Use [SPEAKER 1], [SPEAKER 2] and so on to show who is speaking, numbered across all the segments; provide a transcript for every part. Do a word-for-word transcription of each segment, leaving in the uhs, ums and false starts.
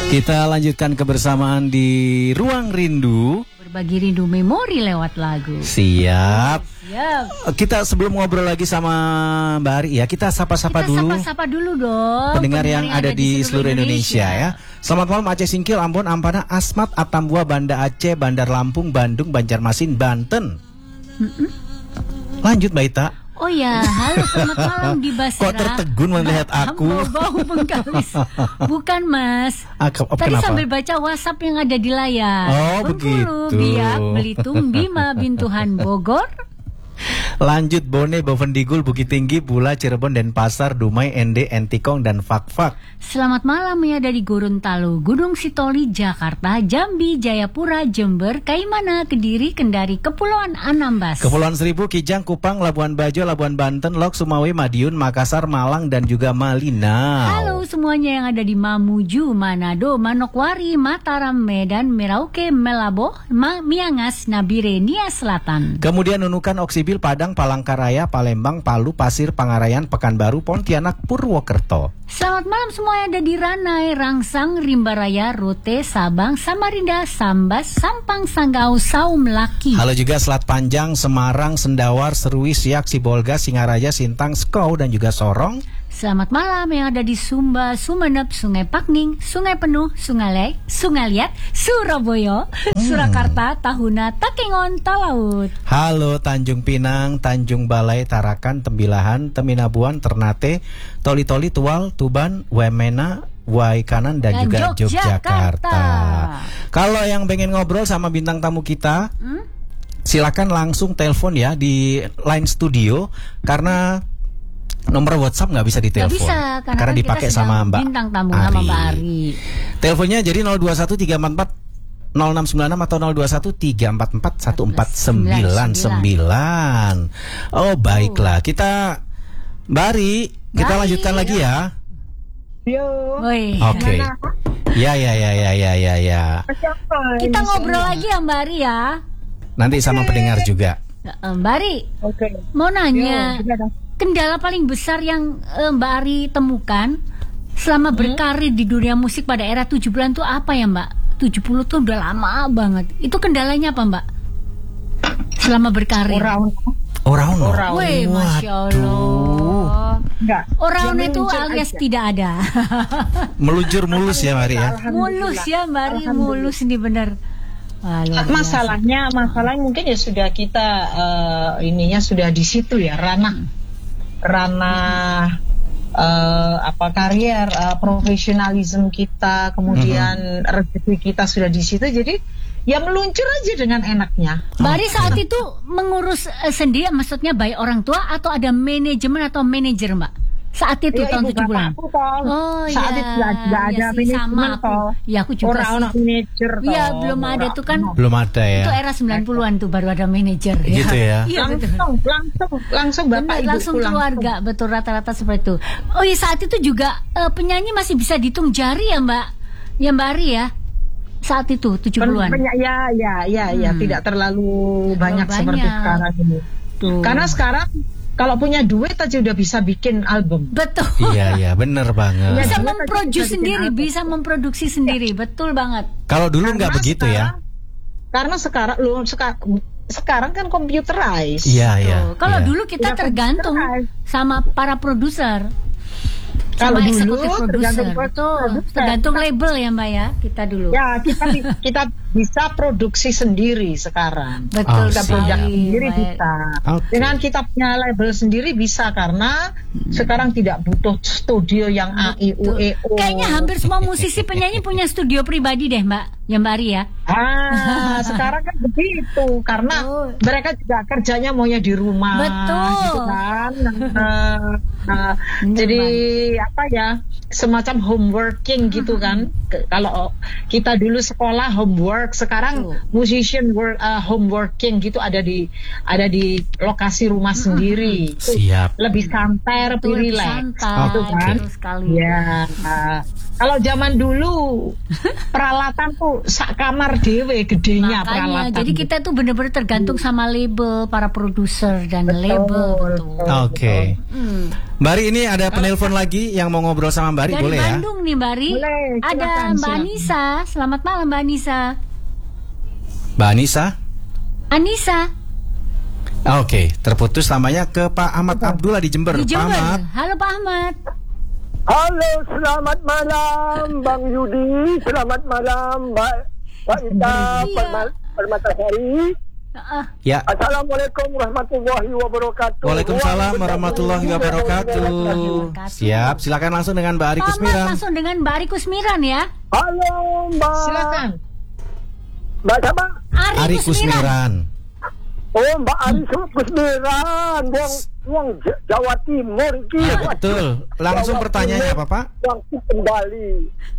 [SPEAKER 1] Kita lanjutkan kebersamaan di Ruang Rindu.
[SPEAKER 2] Berbagi rindu memori lewat lagu.
[SPEAKER 1] Siap.
[SPEAKER 2] Siap.
[SPEAKER 1] Kita sebelum ngobrol lagi sama Mbak Ari ya, kita sapa-sapa
[SPEAKER 2] Kita
[SPEAKER 1] dulu.
[SPEAKER 2] sapa-sapa dulu dong.
[SPEAKER 1] Pendengar yang ada di seluruh Indonesia,
[SPEAKER 2] Indonesia
[SPEAKER 1] ya. Selamat malam Aceh Singkil, Ambon, Ampana, Asmat, Atambua, Banda Aceh, Bandar Lampung, Bandung, Banjarmasin, Banten. Mm-mm. Lanjut Mbak Ita.
[SPEAKER 2] Oh ya, halo selamat malam di Basra.
[SPEAKER 1] Kok tertegun melihat aku?
[SPEAKER 2] Bau Bengkalis. Bukan Mas.
[SPEAKER 1] Aku,
[SPEAKER 2] Tadi
[SPEAKER 1] kenapa?
[SPEAKER 2] sambil baca WhatsApp yang ada di layar.
[SPEAKER 1] Oh,
[SPEAKER 2] Bengkulu,
[SPEAKER 1] begitu.
[SPEAKER 2] Biak, Belitung, Bima, Bintuhan, Bogor.
[SPEAKER 1] Lanjut Bone, Bovendigul, Bukit Tinggi, Bula, Cirebon, Denpasar, Dumai, Ende, Entikong, dan Fakfak.
[SPEAKER 2] Selamat malam ya dari Gorontalo, Gunung Sitoli, Jakarta, Jambi, Jayapura, Jember, Kaimana, Kediri, Kendari, Kepulauan Anambas,
[SPEAKER 1] Kepulauan Seribu, Kijang, Kupang, Labuan Bajo, Labuan Banten, Lok, Sumawe, Madiun, Makassar, Malang, dan juga Malinau.
[SPEAKER 2] Halo semuanya yang ada di Mamuju, Manado, Manokwari, Mataram, Medan, Merauke, Melabo, Ma- Miangas, Nabire, Nia Selatan.
[SPEAKER 1] Kemudian Nunukan, Oksibil, Padang, Palangkaraya, Palembang, Palu, Pasir, Pangarayan, Pekanbaru, Pontianak, Purwokerto.
[SPEAKER 2] Selamat malam semua yang ada di Ranai, Rangsang, Rimbaraya, Rote, Sabang, Samarinda, Sambas, Sampang, Sanggau, Saum, Laki.
[SPEAKER 1] Halo juga Selat Panjang, Semarang, Sendawar, Serui, Siak, Sibolga, Singaraja, Sintang, Skou, dan juga Sorong.
[SPEAKER 2] Selamat malam yang ada di Sumba, Sumeneb, Sungai Pakning, Sungai Penuh, Sungai Lek, Sungai Liat, Surabaya, hmm. Surakarta, Tahuna, Takengon, Talaut.
[SPEAKER 1] Halo Tanjung Pinang, Tanjung Balai, Tarakan, Tembilahan, Teminabuan, Ternate, Toli-Toli, Tual, Tuban, Wemena, Waikanan, dan, dan juga Yogyakarta. Yogyakarta. Kalau yang pengen ngobrol sama bintang tamu kita, hmm? silakan langsung telepon ya di line studio, karena nomor WhatsApp nggak bisa ditelepon.
[SPEAKER 2] Nggak bisa, karena,
[SPEAKER 1] karena
[SPEAKER 2] kan
[SPEAKER 1] dipakai sama Mbak
[SPEAKER 2] bintang tamu
[SPEAKER 1] Ari.
[SPEAKER 2] sama Mbak Ari.
[SPEAKER 1] Teleponnya jadi nol dua satu tiga empat empat nol enam sembilan enam atau nol dua satu tiga empat empat satu empat sembilan sembilan. Oh baiklah, kita Mbak Ari, kita
[SPEAKER 2] Bye.
[SPEAKER 1] lanjutkan lagi ya.
[SPEAKER 3] Yo.
[SPEAKER 1] Oke. Okay. Ya ya ya ya ya ya ya.
[SPEAKER 2] Kita ngobrol lagi ya Mbak Ari ya.
[SPEAKER 1] Nanti sama pendengar juga.
[SPEAKER 2] Mbak Ari.
[SPEAKER 3] Oke. Okay.
[SPEAKER 2] Mau nanya.
[SPEAKER 3] Yo,
[SPEAKER 2] kendala paling besar yang uh, Mbak Ari temukan selama hmm? berkarir di dunia musik pada era tujuh puluhan itu apa ya Mbak? tujuh puluh tuh udah lama banget. Itu kendalanya apa Mbak? Selama berkarir.
[SPEAKER 3] Oraun.
[SPEAKER 1] Oraun.
[SPEAKER 3] Oraun.
[SPEAKER 2] Wih, Masya Allah.
[SPEAKER 3] Enggak.
[SPEAKER 2] Oraun itu alias aja. Tidak ada.
[SPEAKER 1] Meluncur mulus ya Mbak Ari ya?
[SPEAKER 2] Mulus ya Mbak Ari, mulus ini bener.
[SPEAKER 3] Wah, masalahnya, masalahnya mungkin ya sudah kita uh, ininya sudah di situ ya, ranah ranah uh, apa karier, uh, profesionalisme kita, kemudian mm-hmm. rezeki kita sudah di situ, jadi ya meluncur aja dengan enaknya.
[SPEAKER 2] Mbak Ari saat itu mengurus uh, sendiri, maksudnya baik orang tua atau ada manajemen atau manajer Mbak? Saat itu ya, tahun tujuh puluhan.
[SPEAKER 3] Oh saat
[SPEAKER 2] iya.
[SPEAKER 3] itu tidak ada
[SPEAKER 2] ya,
[SPEAKER 3] manajemen toh.
[SPEAKER 2] Ya aku juga
[SPEAKER 3] orang manajer toh.
[SPEAKER 2] Iya belum ada tuh kan.
[SPEAKER 1] Belum ada ya.
[SPEAKER 2] Itu era sembilan puluhan tuh baru ada manajer.
[SPEAKER 1] Gitu ya.
[SPEAKER 2] Iya betul.
[SPEAKER 3] Langsung langsung langsung bapak
[SPEAKER 2] Benar,
[SPEAKER 3] ibu
[SPEAKER 2] langsung
[SPEAKER 3] pulang.
[SPEAKER 2] keluarga, betul rata-rata seperti itu. Oh iya saat itu juga uh, penyanyi masih bisa dihitung jari ya Mbak. Ya Mbak Ari ya. Saat itu tujuh puluhan.
[SPEAKER 3] Pen- ya ya ya ya hmm. tidak terlalu banyak, banyak seperti sekarang ini. Tuh. Karena sekarang kalau punya duit aja udah bisa bikin album.
[SPEAKER 2] Betul.
[SPEAKER 1] Iya iya bener banget.
[SPEAKER 2] Bisa memproduksi sendiri, bisa memproduksi sendiri, betul banget.
[SPEAKER 1] Kalau dulu nggak begitu
[SPEAKER 3] sekarang,
[SPEAKER 1] ya.
[SPEAKER 3] Karena sekarang lu sekarang sekarang kan computerized.
[SPEAKER 1] Iya iya.
[SPEAKER 2] Kalau
[SPEAKER 1] ya.
[SPEAKER 2] dulu kita
[SPEAKER 3] Udah
[SPEAKER 2] tergantung sama para produser.
[SPEAKER 3] Kalau dulu
[SPEAKER 2] tergantung produser, tergantung label ya Mbak ya kita dulu.
[SPEAKER 3] Ya kita kita bisa produksi sendiri sekarang.
[SPEAKER 2] Betul,
[SPEAKER 3] kita produksi sendiri
[SPEAKER 2] baik.
[SPEAKER 3] bisa.
[SPEAKER 1] Okay.
[SPEAKER 3] Dengan kita punya label sendiri bisa karena hmm. sekarang tidak butuh studio yang A I U E O.
[SPEAKER 2] Kayaknya hampir semua musisi penyanyi punya studio pribadi deh Mbak, ya Mbak Ari ya.
[SPEAKER 3] Ah sekarang kan begitu karena oh. mereka juga kerjanya maunya di rumah.
[SPEAKER 2] Betul.
[SPEAKER 3] Gitu kan. Nah, nah, jadi apa ya semacam home working gitu kan. Kalau kita dulu sekolah homework, sekarang Tuh. musician work uh, home working gitu ada di ada di lokasi rumah hmm. sendiri.
[SPEAKER 1] Siap.
[SPEAKER 3] Lebih santai, lebih rileks.
[SPEAKER 2] Gitu kan.
[SPEAKER 3] Ya. Uh, Kalau zaman dulu peralatan tuh sak kamar dewe gedenya
[SPEAKER 2] Makanya,
[SPEAKER 3] peralatan.
[SPEAKER 2] jadi kita tuh benar-benar tergantung sama label para produser dan
[SPEAKER 3] Betul,
[SPEAKER 2] label.
[SPEAKER 3] betul.
[SPEAKER 2] Betul.
[SPEAKER 1] Oke.
[SPEAKER 2] Hmm.
[SPEAKER 1] Mbak Ri, ini ada penelpon lagi yang mau ngobrol sama Mbak Ri,
[SPEAKER 2] Dari
[SPEAKER 1] boleh ya?
[SPEAKER 2] Bandung nih Mbak Ri.
[SPEAKER 3] Boleh,
[SPEAKER 2] Ada
[SPEAKER 3] silakan,
[SPEAKER 2] Mbak
[SPEAKER 3] silakan.
[SPEAKER 2] Anissa. Selamat malam Mbak Anissa.
[SPEAKER 1] Mbak Anissa?
[SPEAKER 2] Anissa
[SPEAKER 1] Oke, terputus namanya ke Pak Ahmad Abdullah di Jember.
[SPEAKER 2] di
[SPEAKER 1] Pak
[SPEAKER 2] Jember.
[SPEAKER 1] Ahmad.
[SPEAKER 2] Halo Pak Ahmad.
[SPEAKER 4] Halo, selamat malam Bang Yudi, selamat malam Mbak Mbak Ita
[SPEAKER 2] Iya.
[SPEAKER 4] Permatasari.
[SPEAKER 2] Uh,
[SPEAKER 1] Ya.
[SPEAKER 4] Assalamualaikum warahmatullahi wabarakatuh.
[SPEAKER 1] Waalaikumsalam warahmatullahi wabarakatuh. Siap, silakan langsung dengan Mbak Ari
[SPEAKER 2] Pak Ahmad
[SPEAKER 1] Kusmiran.
[SPEAKER 2] langsung dengan Mbak Ari Kusmiran ya.
[SPEAKER 4] Halo Mbak.
[SPEAKER 3] Silakan.
[SPEAKER 4] Mbak siapa?
[SPEAKER 2] Ari,
[SPEAKER 1] Ari
[SPEAKER 2] Kusmiran.
[SPEAKER 1] Kusmiran.
[SPEAKER 4] Oh Mbak Ari Kusmiran, yang yang J- Jawa Timur iki.
[SPEAKER 1] Ya, betul. Langsung
[SPEAKER 4] Jawa
[SPEAKER 1] pertanyaannya
[SPEAKER 4] Timur,
[SPEAKER 1] apa, Pak?
[SPEAKER 4] Langsung kembali.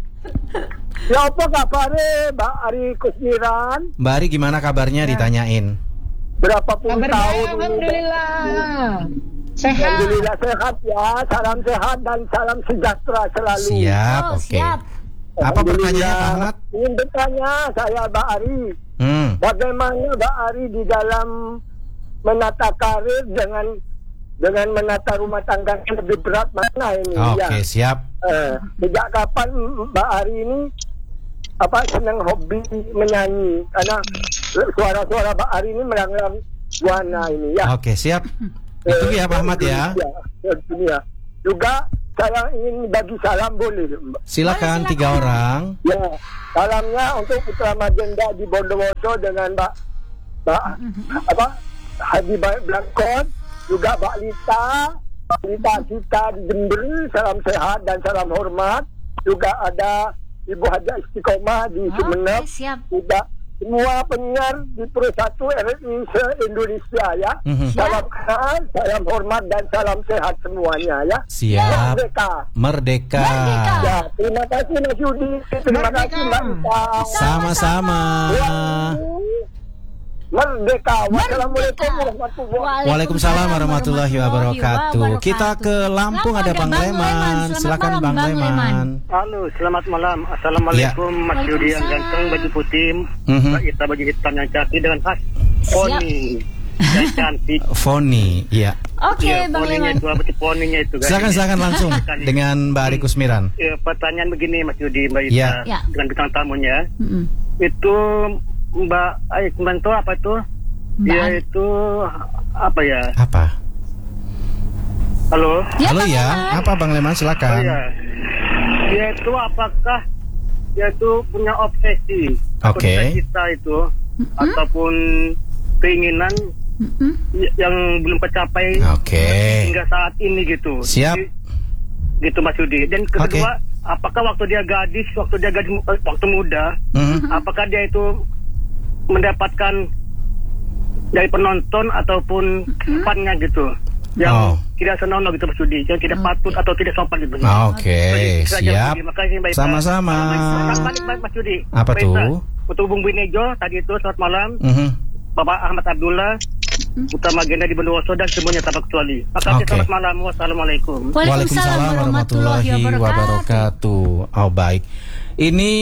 [SPEAKER 4] Ya apa kabarnya Mbak Ari Kusmiran?
[SPEAKER 1] Mbak Ari gimana kabarnya ditanyain?
[SPEAKER 4] Berapa puluh
[SPEAKER 3] Kabar
[SPEAKER 4] tahun
[SPEAKER 3] baik,
[SPEAKER 4] ini?
[SPEAKER 3] alhamdulillah. Sehat.
[SPEAKER 4] Alhamdulillah sehat ya, salam sehat dan salam sejahtera selalu.
[SPEAKER 1] Siap,
[SPEAKER 2] Oh,
[SPEAKER 1] oke.
[SPEAKER 2] siap.
[SPEAKER 1] Apa pertanyaannya, Pak Ahmad?
[SPEAKER 4] Ingin bertanya saya Mbak Ari,
[SPEAKER 1] Hmm.
[SPEAKER 4] bagaimana Mbak Ari di dalam menata karir dengan dengan menata rumah tangga lebih berat mana ini?
[SPEAKER 1] Oke,
[SPEAKER 4] ya.
[SPEAKER 1] siap.
[SPEAKER 4] Eh, sejak kapan Mbak Ari ini apa senang hobi menyanyi? Karena suara-suara Mbak Ari ini melanglang buana ini ya.
[SPEAKER 1] Oke, siap. Itu ya Pak Ahmad ya.
[SPEAKER 4] Ya, ya, ini ya. Juga saya ingin bagi salam boleh Mbak?
[SPEAKER 1] Silakan
[SPEAKER 2] Boleh,
[SPEAKER 1] tiga
[SPEAKER 2] silakan.
[SPEAKER 1] orang.
[SPEAKER 4] Ya, salamnya untuk Putra Magenda di Bondowoso dengan Mbak Mbak apa Hadi Blankon, juga Mbak Lita, Mbak Lita kita di Jember, salam sehat dan salam hormat. Juga ada Ibu Haja Istiqomah di
[SPEAKER 2] Oke,
[SPEAKER 4] Sumeneb.
[SPEAKER 2] siap.
[SPEAKER 4] Juga semua penyiar di Pro satu R R I se-Indonesia ya.
[SPEAKER 1] Mhm.
[SPEAKER 4] Salam kenal, salam hormat dan salam sehat semuanya ya.
[SPEAKER 1] Siap.
[SPEAKER 4] Merdeka.
[SPEAKER 1] Merdeka.
[SPEAKER 2] Merdeka.
[SPEAKER 4] Ya, terima kasih Mas Yudi. Terima
[SPEAKER 3] Merdeka.
[SPEAKER 4] kasih Mbak Ita.
[SPEAKER 1] Sama-sama.
[SPEAKER 4] Merdeka. Wassalamualaikum warahmatullahi
[SPEAKER 1] Waalaikumsalam warahmatullahi wabarakatuh. Kita ke Lampung, ada Bang Leman. Silakan Bang Leman.
[SPEAKER 5] Halo, selamat malam. Assalamualaikum Mas Yudi yang ganteng, baju putih,
[SPEAKER 1] Mhm.
[SPEAKER 5] Mbak Ita baju hitam yang cantik dengan khas poni yang cantik.
[SPEAKER 1] Foni, iya.
[SPEAKER 2] Oke,
[SPEAKER 5] Ya,
[SPEAKER 2] Bang
[SPEAKER 5] poninya
[SPEAKER 2] Leman.
[SPEAKER 5] itu apa sih poninya itu kan?
[SPEAKER 1] Silakan silakan langsung dengan Mbak Ari Kusmiran.
[SPEAKER 5] Ya, pertanyaan begini Mas Yudi, Mbak Ita
[SPEAKER 1] Ya.
[SPEAKER 2] Ya.
[SPEAKER 5] dengan bintang tamunya.
[SPEAKER 2] Mm-mm.
[SPEAKER 5] Itu Mbak Aik Manto apa tuh?
[SPEAKER 2] Mbak
[SPEAKER 5] Dia
[SPEAKER 2] An-
[SPEAKER 5] itu apa ya?
[SPEAKER 1] Apa?
[SPEAKER 5] Halo?
[SPEAKER 2] Ya,
[SPEAKER 1] Halo
[SPEAKER 2] Bang
[SPEAKER 1] ya,
[SPEAKER 2] Leman.
[SPEAKER 1] apa Bang Leman
[SPEAKER 5] Oh
[SPEAKER 1] silakan.
[SPEAKER 5] ya. Dia itu apakah dia itu punya obsesi atau
[SPEAKER 1] Oke.
[SPEAKER 5] cita-cita itu ataupun keinginan
[SPEAKER 2] Mm-mm.
[SPEAKER 5] y- yang belum tercapai
[SPEAKER 1] Oke.
[SPEAKER 5] hingga saat ini gitu.
[SPEAKER 1] Siap.
[SPEAKER 5] Jadi, gitu Mas Yudi. Dan kedua, apakah waktu dia gadis, waktu dia gadis eh, waktu muda,
[SPEAKER 1] Mhm.
[SPEAKER 5] apakah dia itu mendapatkan dari penonton ataupun fannya gitu yang
[SPEAKER 1] Oh.
[SPEAKER 5] tidak senonoh gitu Mas Yudi, yang tidak patut atau tidak sopan gitu.
[SPEAKER 1] Oke,
[SPEAKER 5] Itu aja, Mas
[SPEAKER 1] siap.
[SPEAKER 5] Yudi. Makasih Mbak Ita.
[SPEAKER 1] Sama-sama.
[SPEAKER 5] Selamat balik Mas Yudi.
[SPEAKER 1] Apa
[SPEAKER 5] Mbak Ita.
[SPEAKER 1] tuh?
[SPEAKER 5] Untuk Bung Binejo tadi itu selamat malam.
[SPEAKER 1] Mhm.
[SPEAKER 5] Bapak Ahmad Abdullah, Putra Magenda di Bondowoso dan semuanya tanpa kecuali. Makasih,
[SPEAKER 1] Oke.
[SPEAKER 5] selamat malam. Wassalamualaikum.
[SPEAKER 2] Waalaikumsalam warahmatullahi wabarakatuh.
[SPEAKER 1] Oh baik. Ini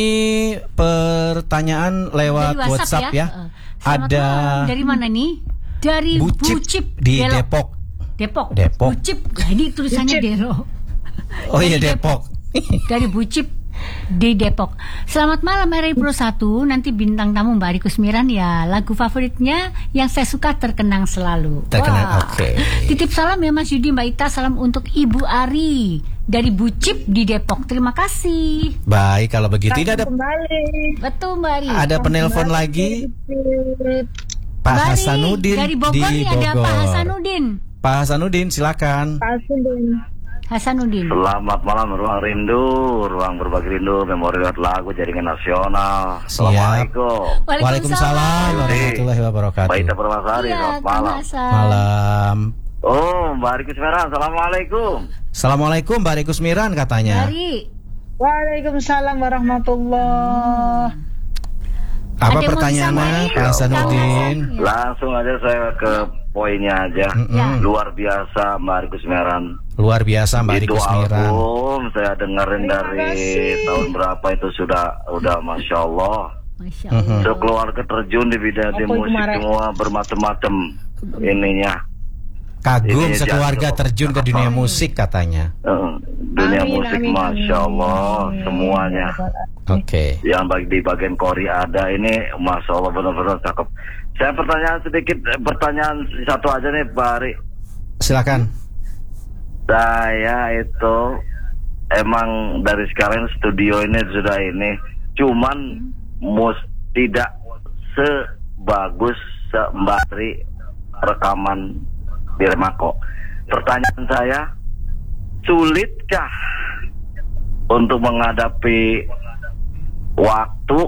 [SPEAKER 1] pertanyaan lewat
[SPEAKER 2] Dari
[SPEAKER 1] WhatsApp, ya.
[SPEAKER 2] Eh, selamat
[SPEAKER 1] Ada
[SPEAKER 2] malam. Dari mana nih? Dari
[SPEAKER 1] Bucip,
[SPEAKER 2] Bucip,
[SPEAKER 1] di
[SPEAKER 2] Delok.
[SPEAKER 1] Depok.
[SPEAKER 2] Depok.
[SPEAKER 1] Depok.
[SPEAKER 2] Bucip. Jadi tulisannya
[SPEAKER 3] Bucip.
[SPEAKER 2] Dero.
[SPEAKER 1] Oh iya
[SPEAKER 2] Dari
[SPEAKER 1] Depok.
[SPEAKER 2] Dari Bucip di Depok. Selamat malam R R I Pro satu. Nanti bintang tamu Mbak Ari Kusmiran ya. Lagu favoritnya yang saya suka terkenang selalu.
[SPEAKER 1] Terkenang,
[SPEAKER 2] Wah.
[SPEAKER 1] oke.
[SPEAKER 2] Titip salam ya Mas Yudi, Mbak Ita. Salam untuk Ibu Ari dari Bucip di Depok. Terima kasih.
[SPEAKER 1] Baik, kalau begitu ini ada
[SPEAKER 3] Kembali.
[SPEAKER 2] Betul Mbak Ari.
[SPEAKER 1] ada penelpon lagi Pak
[SPEAKER 2] Mbak Ari,
[SPEAKER 1] Hasanuddin
[SPEAKER 2] dari Bogor
[SPEAKER 1] di
[SPEAKER 2] nih ada
[SPEAKER 1] Bogor.
[SPEAKER 2] Pak Hasanuddin.
[SPEAKER 1] Pak Hasanuddin silakan.
[SPEAKER 2] Hasanuddin.
[SPEAKER 6] Selamat malam ruang rindu, ruang berbagi rindu, memori lewat lagu jaringan nasional.
[SPEAKER 1] Siap.
[SPEAKER 6] Assalamualaikum.
[SPEAKER 1] Waalaikumsalam warahmatullahi wabarakatuh.
[SPEAKER 6] Baik Permasari,
[SPEAKER 2] Iya,
[SPEAKER 6] selamat malam.
[SPEAKER 2] Kang
[SPEAKER 1] Malam.
[SPEAKER 6] Oh, Mbak Ari Kusmiran, assalamualaikum.
[SPEAKER 1] Assalamualaikum Mbak Ari Kusmiran katanya.
[SPEAKER 2] Dari
[SPEAKER 3] Waalaikumsalam warahmatullah.
[SPEAKER 1] Apa
[SPEAKER 2] Ada yang mau
[SPEAKER 1] pertanyaannya
[SPEAKER 2] disampaikan?
[SPEAKER 1] Pak Hasanuddin?
[SPEAKER 2] Ya.
[SPEAKER 6] Langsung aja saya ke poinnya aja.
[SPEAKER 1] Mm-mm.
[SPEAKER 6] Luar biasa Mbak Ari Kusmiran.
[SPEAKER 1] Luar biasa Mbak Ari
[SPEAKER 6] Itu
[SPEAKER 1] Kusmiran.
[SPEAKER 6] album saya dengerin
[SPEAKER 3] Terima
[SPEAKER 6] dari
[SPEAKER 3] kasih.
[SPEAKER 6] tahun berapa itu sudah udah Masya Allah.
[SPEAKER 2] Masya
[SPEAKER 1] Mhm.
[SPEAKER 2] Allah.
[SPEAKER 6] Sekeluarga terjun di bidang di
[SPEAKER 3] Apa
[SPEAKER 6] musik
[SPEAKER 3] kemarin?
[SPEAKER 6] semua bermacam-macam ininya.
[SPEAKER 1] Kagum
[SPEAKER 6] Ini
[SPEAKER 1] sekeluarga
[SPEAKER 6] jatuh.
[SPEAKER 1] terjun ke dunia musik katanya.
[SPEAKER 6] Eh, dunia
[SPEAKER 3] Amin,
[SPEAKER 6] musik
[SPEAKER 3] amin,
[SPEAKER 6] Masya
[SPEAKER 3] amin.
[SPEAKER 6] Allah semuanya.
[SPEAKER 1] Oke.
[SPEAKER 6] Yang bagi di bagian Kori ada ini Masya Allah benar-benar cakep. Saya pertanyaan sedikit, eh, pertanyaan satu aja nih Pak Ari.
[SPEAKER 1] Silakan.
[SPEAKER 6] Saya itu emang dari sekarang studio ini sudah ini, cuman mus tidak sebagus se Mbak Ari rekaman di Remako. Pertanyaan saya, sulitkah untuk menghadapi waktu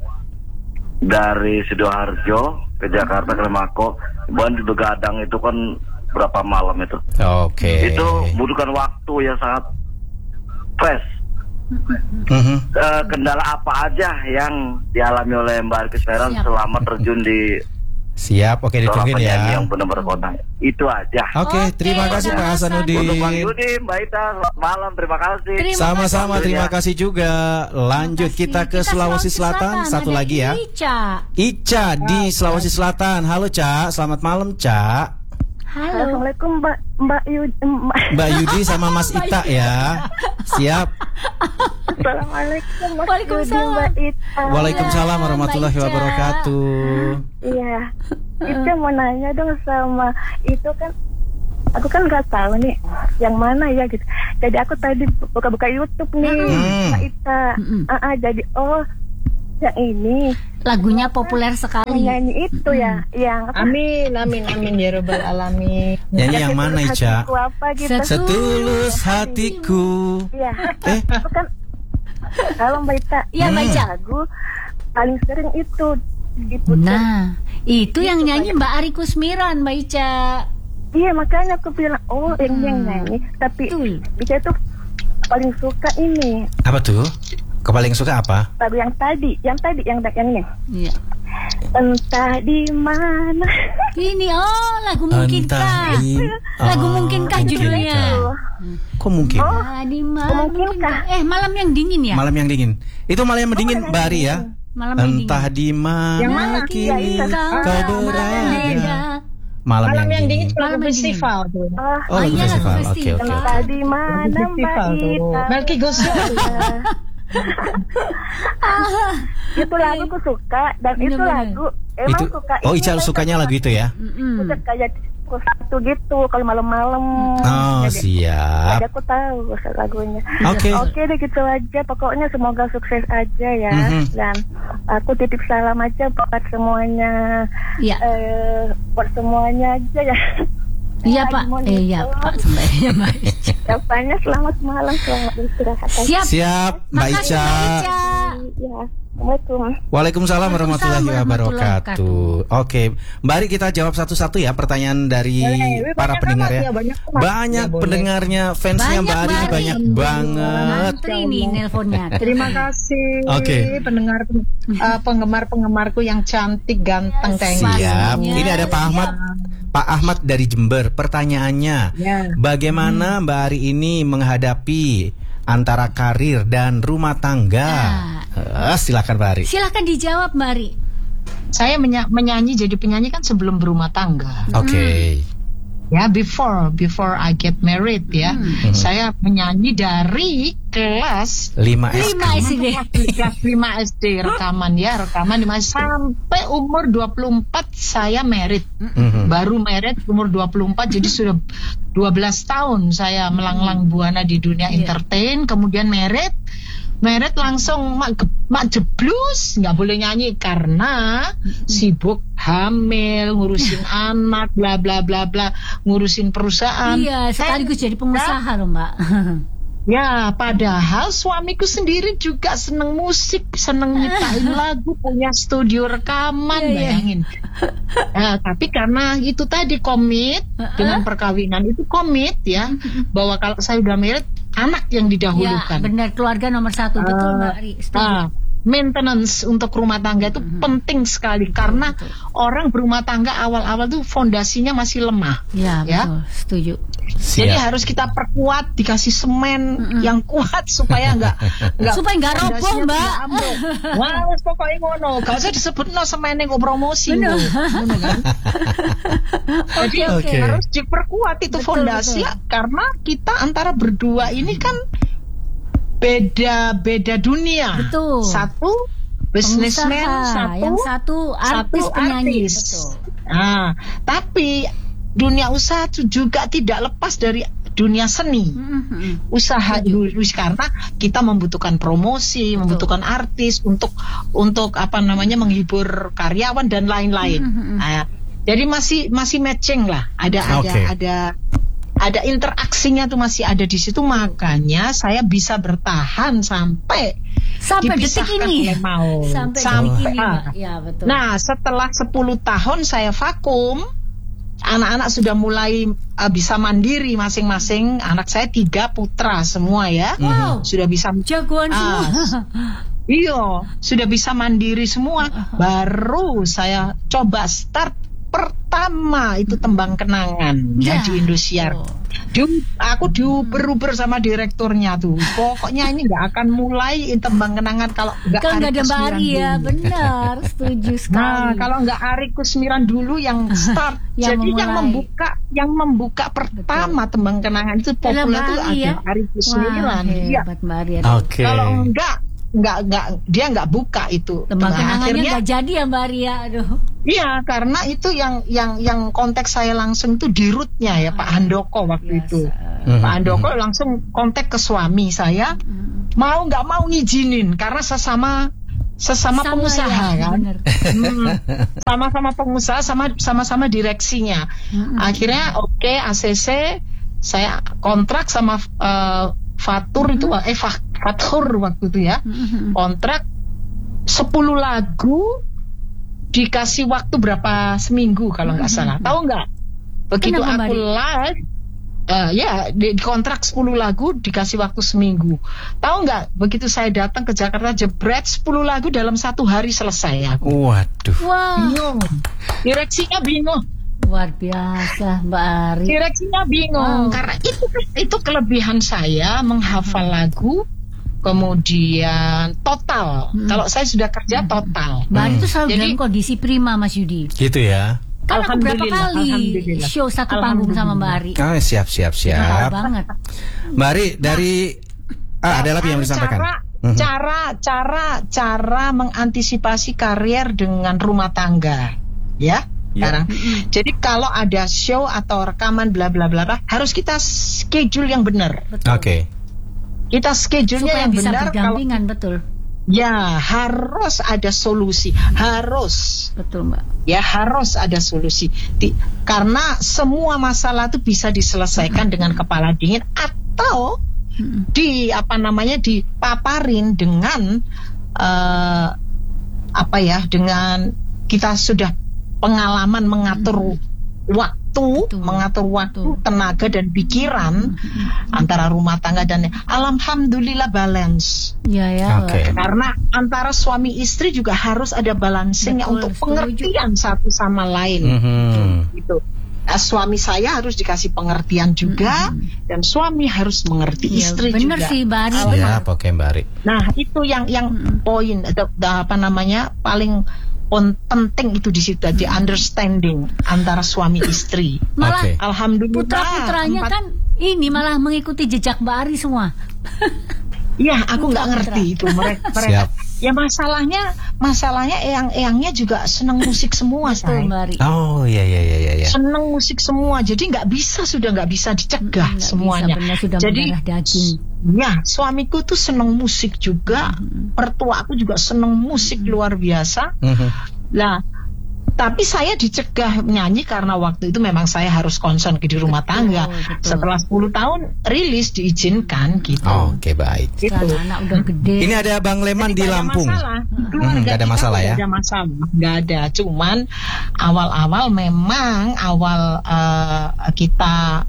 [SPEAKER 6] dari Sidoarjo ke Jakarta ke Remako? Bukan di Begadang itu kan berapa malam itu?
[SPEAKER 1] Oke.
[SPEAKER 6] Itu butuhkan waktu yang sangat fresh.
[SPEAKER 1] Mhm.
[SPEAKER 6] Eh, kendala apa aja yang dialami oleh Mbak Ari Kusmiran
[SPEAKER 2] Siap.
[SPEAKER 6] selama terjun di
[SPEAKER 1] Siap, oke
[SPEAKER 6] seorang
[SPEAKER 1] ditungguin
[SPEAKER 6] penyanyi
[SPEAKER 1] ya.
[SPEAKER 6] yang benar-benar kota? Itu aja.
[SPEAKER 1] Oke, terima
[SPEAKER 2] Oke,
[SPEAKER 1] kasih Pak
[SPEAKER 2] sama-sama.
[SPEAKER 1] Hasanuddin.
[SPEAKER 6] Untuk Bang Yudi, Mbak Ita, selamat malam, terima kasih.
[SPEAKER 2] Terima
[SPEAKER 1] Sama-sama,
[SPEAKER 6] kasih.
[SPEAKER 1] terima kasih juga. Lanjut kita ke Sulawesi Selatan. Satu
[SPEAKER 2] Ada
[SPEAKER 1] lagi ya.
[SPEAKER 2] Ica.
[SPEAKER 1] Ica di Sulawesi Selatan. Halo Ca, selamat malam Ca.
[SPEAKER 2] Halo.
[SPEAKER 7] Assalamualaikum Mbak Mbak Yudi. Mbak.
[SPEAKER 1] Mbak Yudi sama Mas Ita ya. Siap.
[SPEAKER 7] Assalamualaikum Mas
[SPEAKER 2] Waalaikumsalam.
[SPEAKER 7] Yudi, Mbak Ita.
[SPEAKER 1] Waalaikumsalam warahmatullahi
[SPEAKER 2] Mbak Ica.
[SPEAKER 1] wabarakatuh.
[SPEAKER 7] Iya. Itu mau nanya dong sama itu kan. Aku kan nggak tahu nih yang mana ya gitu. Jadi aku tadi buka-buka YouTube nih,
[SPEAKER 1] Hmm.
[SPEAKER 7] Mbak Ita.
[SPEAKER 2] Mm-mm.
[SPEAKER 7] Ah, ah, jadi oh yang ini
[SPEAKER 2] Lagunya populer sekali.
[SPEAKER 7] nyanyi itu ya, yang apa?
[SPEAKER 3] Amin, amin, amin ya Rabbal Alamin.
[SPEAKER 1] Nyanyi yang
[SPEAKER 7] Setulus
[SPEAKER 1] mana Ica?
[SPEAKER 7] hatiku apa gitu.
[SPEAKER 2] Set-
[SPEAKER 1] Setulus hatiku.
[SPEAKER 7] Iya.
[SPEAKER 1] Eh,
[SPEAKER 7] Itu kan kalau Mbak Ita.
[SPEAKER 2] Iya, Mbak Ica.
[SPEAKER 7] Lagu paling sering itu diputar.
[SPEAKER 2] Nah, itu yang nyanyi Mbak Ari Kusmiran, Mbak Ica.
[SPEAKER 7] Iya makanya aku bilang oh ini yang nyanyi, tapi
[SPEAKER 2] Betul.
[SPEAKER 7] Ica tuh paling suka ini
[SPEAKER 1] apa tuh? Kepaling suka apa?
[SPEAKER 7] lagu yang tadi, yang tadi yang yang ini.
[SPEAKER 2] Iya.
[SPEAKER 7] Entah di mana.
[SPEAKER 2] Ini oh lagu mungkinkah?
[SPEAKER 1] Entah di-
[SPEAKER 2] Lagu
[SPEAKER 1] Oh,
[SPEAKER 2] mungkinkah
[SPEAKER 1] mungkinkah.
[SPEAKER 2] judulnya?
[SPEAKER 1] Kok mungkin?
[SPEAKER 7] Oh,
[SPEAKER 2] Ah, di mana
[SPEAKER 7] mungkinkah?
[SPEAKER 2] mungkinkah? Eh, malam yang dingin ya?
[SPEAKER 1] Malam yang dingin. Itu malam yang dingin Mbak Ari ya.
[SPEAKER 2] Malam yang dingin.
[SPEAKER 1] Entah di mana
[SPEAKER 3] Yang mana?
[SPEAKER 1] kini
[SPEAKER 7] Iya,
[SPEAKER 2] Kau
[SPEAKER 1] kau
[SPEAKER 2] tak
[SPEAKER 1] berada.
[SPEAKER 2] berbeda.
[SPEAKER 1] Malam,
[SPEAKER 3] Malam yang dingin
[SPEAKER 1] dingin.
[SPEAKER 3] lagu
[SPEAKER 2] Malam yang
[SPEAKER 3] festival tuh.
[SPEAKER 7] Oh,
[SPEAKER 1] Oh,
[SPEAKER 2] Oh,
[SPEAKER 1] lagu
[SPEAKER 2] iya, lagu
[SPEAKER 1] festival. Oke,
[SPEAKER 2] festival.
[SPEAKER 1] oke.
[SPEAKER 7] entah di
[SPEAKER 3] Lagu
[SPEAKER 7] mana Mbak
[SPEAKER 3] festival tuh.
[SPEAKER 7] Ita.
[SPEAKER 3] Melki Gosio.
[SPEAKER 7] Itu lagu aku suka dan itu
[SPEAKER 2] Bener-bener.
[SPEAKER 7] lagu emang
[SPEAKER 1] Itu
[SPEAKER 7] suka.
[SPEAKER 1] Oh,
[SPEAKER 7] ini,
[SPEAKER 1] Ica
[SPEAKER 7] Mbak,
[SPEAKER 1] sukanya lagu itu ya?
[SPEAKER 2] Mm-mm.
[SPEAKER 7] suka kayak satu gitu kalau malam-malam.
[SPEAKER 1] Oh,
[SPEAKER 7] Jadi,
[SPEAKER 1] siap.
[SPEAKER 7] jadi aku tahu lagunya.
[SPEAKER 1] Oke.
[SPEAKER 7] Oke deh gitu aja. Pokoknya semoga sukses aja ya.
[SPEAKER 1] Mhm.
[SPEAKER 7] Dan aku titip salam aja buat semuanya.
[SPEAKER 2] Iya.
[SPEAKER 7] Eh, buat semuanya aja ya.
[SPEAKER 2] Iya,
[SPEAKER 7] Lagi
[SPEAKER 2] Pak.
[SPEAKER 7] mau
[SPEAKER 2] Eh, iya,
[SPEAKER 7] nonton.
[SPEAKER 2] Pak. Sampai ya, Mbak Ica.
[SPEAKER 7] Ucapannya selamat malam, selamat istirahat.
[SPEAKER 2] Siap.
[SPEAKER 1] Siap, Mbak
[SPEAKER 2] Makasih,
[SPEAKER 1] Ica.
[SPEAKER 2] Mbak Ica.
[SPEAKER 7] Ya, Assalamualaikum.
[SPEAKER 1] Waalaikumsalam warahmatullahi
[SPEAKER 2] Waalaikumsalam
[SPEAKER 1] wabarakatuh. Oke, Mbak Ari kita jawab satu-satu ya pertanyaan dari
[SPEAKER 3] Boleh, banyak
[SPEAKER 1] para
[SPEAKER 3] amat
[SPEAKER 1] pendengar ya.
[SPEAKER 3] ya, banyak amat.
[SPEAKER 1] Banyak
[SPEAKER 3] Ya, boleh.
[SPEAKER 1] pendengarnya, fansnya
[SPEAKER 2] Banyak,
[SPEAKER 1] Mbak Ari ini
[SPEAKER 2] Mbak Ari.
[SPEAKER 1] banyak banget.
[SPEAKER 2] Antri nih nelponnya.
[SPEAKER 3] Terima kasih
[SPEAKER 1] Oke.
[SPEAKER 3] pendengar uh, penggemar-penggemarku yang cantik, ganteng, thank you.
[SPEAKER 1] Siap.
[SPEAKER 2] Pastinya.
[SPEAKER 1] Ini ada Pak Ahmad. Pak Ahmad dari Jember. Pertanyaannya,
[SPEAKER 3] Ya.
[SPEAKER 1] bagaimana Mbak Ari ini menghadapi antara karir dan rumah tangga? Eh, silakan Mbak Ari.
[SPEAKER 2] Silakan dijawab, Mbak Ari.
[SPEAKER 3] Saya menya- menyanyi jadi penyanyi kan sebelum berumah tangga.
[SPEAKER 1] Oke.
[SPEAKER 3] Ya, before before I get married ya. Saya menyanyi dari kelas
[SPEAKER 1] lima S.
[SPEAKER 2] Lima S D.
[SPEAKER 3] kelas lima S D rekaman ya, rekaman lima sampai umur dua puluh empat saya married.
[SPEAKER 1] Mhm.
[SPEAKER 3] Baru married umur dua puluh empat jadi sudah dua belas tahun saya melanglang buana di dunia entertain, kemudian married. Married langsung mak, ge- mak jeblus, nggak boleh nyanyi karena sibuk hamil, ngurusin anak, bla bla bla bla, ngurusin perusahaan.
[SPEAKER 2] Iya, sekaligus jadi pengusaha loh, Mbak.
[SPEAKER 3] Ya, padahal suamiku sendiri juga seneng musik, seneng nyiptain lagu, punya studio rekaman,
[SPEAKER 2] Iya, iya.
[SPEAKER 3] bayangin. Nah, tapi karena itu tadi komit dengan perkawinan itu komit ya, bahwa kalau saya udah married, anak yang
[SPEAKER 2] Ya,
[SPEAKER 3] didahulukan.
[SPEAKER 2] benar, keluarga nomor satu, betul, Mbak Ari. Setuju.
[SPEAKER 3] Nah, maintenance untuk rumah tangga itu mm-hmm. penting sekali karena betul. Orang berumah tangga awal-awal tuh fondasinya masih lemah.
[SPEAKER 2] Ya, ya? Betul, setuju.
[SPEAKER 3] Siap. Jadi harus kita perkuat, dikasih semen mm-hmm. yang kuat supaya enggak enggak
[SPEAKER 2] supaya enggak roboh, Mbak.
[SPEAKER 3] Wah, wis pokoke ngono. Gak usah disebutno semene kok promosi ngono kan. Jadi okay. harus diperkuat itu betul, fondasi betul. Karena kita antara berdua ini kan beda-beda dunia.
[SPEAKER 2] Betul.
[SPEAKER 3] Satu businessman, satu
[SPEAKER 2] yang satu artis
[SPEAKER 3] satu
[SPEAKER 2] penyanyi.
[SPEAKER 3] Artis.
[SPEAKER 2] Betul.
[SPEAKER 3] Nah, tapi dunia usaha itu juga tidak lepas dari dunia seni. Mm-hmm. Usaha itu karena kita membutuhkan promosi, betul. Membutuhkan artis untuk untuk apa namanya menghibur karyawan dan lain-lain. Mm-hmm. Nah, jadi masih masih matching lah. Ada okay. ada ada ada interaksinya tuh masih ada di situ, makanya saya bisa bertahan sampai
[SPEAKER 2] sampai detik ini
[SPEAKER 3] mau
[SPEAKER 2] sampai,
[SPEAKER 3] sampai
[SPEAKER 2] ini, ah. Ya, betul.
[SPEAKER 3] Nah, setelah sepuluh tahun saya vakum, anak-anak sudah mulai uh, bisa mandiri masing-masing. Anak saya tiga putra semua ya.
[SPEAKER 2] Wow.
[SPEAKER 3] Sudah bisa
[SPEAKER 2] jagoan uh, semua.
[SPEAKER 3] Iya, sudah bisa mandiri semua. Uh-huh. Baru saya coba start pertama itu Tembang Kenangan ya, ya di Indosiar. Oh. Di, aku diuber-uber sama direkturnya tuh. Pokoknya ini nggak akan mulai Tembang Kenangan kalau nggak
[SPEAKER 2] ada Mbak Ari ya, benar, setuju sekali.
[SPEAKER 3] Nah, kalau nggak Ari Kusmiran dulu yang start, yang jadi memulai. yang membuka, yang membuka pertama betul. Tembang Kenangan itu populer tuh ada ya? Ari Kusmiran.
[SPEAKER 2] Iya.
[SPEAKER 1] Oke. Okay.
[SPEAKER 3] Kalau enggak nggak nggak dia nggak buka itu.
[SPEAKER 2] Tembang Kenangannya nggak jadi ya Mbak Ria, aduh.
[SPEAKER 3] Iya, karena itu yang yang yang konteks saya langsung itu di rootnya ya Pak Handoko waktu yes. itu. Mm-hmm. Pak Handoko langsung kontak ke suami saya, mm-hmm. mau nggak mau ngizinin karena sesama sesama Sama pengusaha ya, kan, hmm, sama-sama pengusaha, sama sama-sama direksinya. Mm-hmm. Akhirnya oke okay, A C C saya kontrak sama uh, Fatur mm-hmm. itu eh Fatur waktu itu ya, mm-hmm. kontrak sepuluh lagu. Dikasih waktu berapa seminggu kalau nggak salah, tahu nggak? Begitu Kenapa, aku live, uh, ya di kontrak sepuluh lagu dikasih waktu seminggu. Tahu nggak? Begitu saya datang ke Jakarta jebret sepuluh lagu dalam satu hari selesai aku.
[SPEAKER 1] Waduh.
[SPEAKER 2] Wow.
[SPEAKER 3] Bingung. Direksinya bingung.
[SPEAKER 2] Luar biasa Mbak Ari.
[SPEAKER 3] Direksinya bingung wow. karena itu itu kelebihan saya menghafal hmm. lagu. Kemudian total, hmm. kalau saya sudah kerja total.
[SPEAKER 2] Mbak Ari itu selalu Jadi, dalam kondisi prima, Mas Yudi.
[SPEAKER 1] Gitu ya.
[SPEAKER 2] Kan aku berapa kali show satu panggung sama Mbak Ari.
[SPEAKER 1] Oh, siap siap siap.
[SPEAKER 2] Betul banget.
[SPEAKER 1] Mbak Ari dari nah, ah, ada lagi yang disampaikan.
[SPEAKER 3] Cara, mm-hmm. cara cara cara mengantisipasi karier dengan rumah tangga, ya. Sekarang. Yeah. Jadi kalau ada show atau rekaman bla bla bla harus kita schedule yang benar.
[SPEAKER 1] Oke. Okay.
[SPEAKER 3] Kita schedule-nya yang
[SPEAKER 2] bisa
[SPEAKER 3] benar
[SPEAKER 2] kalau betul.
[SPEAKER 3] Ya, harus ada solusi, harus.
[SPEAKER 2] Betul, Mbak.
[SPEAKER 3] Ya, harus ada solusi. Di, karena semua masalah itu bisa diselesaikan dengan kepala dingin atau di apa namanya dipaparin dengan uh, apa ya, dengan kita sudah pengalaman mengatur waktu Betul. mengatur waktu, Betul. tenaga dan pikiran hmm. antara rumah tangga dan alhamdulillah balance.
[SPEAKER 2] Ya ya.
[SPEAKER 1] Okay.
[SPEAKER 3] Karena antara suami istri juga harus ada balancingnya untuk setuju. pengertian satu sama lain. Mm-hmm. Gitu. Nah, suami saya harus dikasih pengertian juga mm-hmm. dan suami harus mengerti ya, istri
[SPEAKER 2] bener
[SPEAKER 3] juga.
[SPEAKER 2] Benar sih, Mbak Ari.
[SPEAKER 1] Siap, oke Mbak Ari.
[SPEAKER 3] Nah, itu yang yang mm-hmm. poin atau apa namanya paling penting itu di situ, di understanding antara suami istri.
[SPEAKER 2] Malah
[SPEAKER 1] okay.
[SPEAKER 3] alhamdulillah
[SPEAKER 2] putra-putranya empat... kan ini malah mengikuti jejak Mbak Ari semua.
[SPEAKER 3] Iya, aku nggak ngerti itu mereka. mereka. Ya masalahnya, masalahnya eyang-eyangnya juga senang musik semua,
[SPEAKER 2] Betul, Mbak Ari.
[SPEAKER 1] Oh iya iya iya iya.
[SPEAKER 3] Senang musik semua, jadi nggak bisa sudah nggak bisa dicegah
[SPEAKER 2] nggak
[SPEAKER 3] semuanya.
[SPEAKER 2] Bisa, benar, sudah
[SPEAKER 3] jadi
[SPEAKER 2] daging.
[SPEAKER 3] Ya, suamiku tuh senang musik juga, mm-hmm. pertua aku juga senang musik mm-hmm. luar biasa. Mm-hmm. Nah, tapi saya dicegah nyanyi karena waktu itu memang saya harus konsen di rumah tangga. Betul, betul. Setelah sepuluh tahun rilis diizinkan gitu.
[SPEAKER 1] Oh, Oke okay, baik.
[SPEAKER 2] Gitu. Anak udah gede.
[SPEAKER 1] Ini ada Bang Leman
[SPEAKER 3] Jadi
[SPEAKER 1] di Lampung.
[SPEAKER 3] Hmm, gak ada masalah ya? Gak ada masalah, gak ada. Cuman awal-awal memang awal uh, kita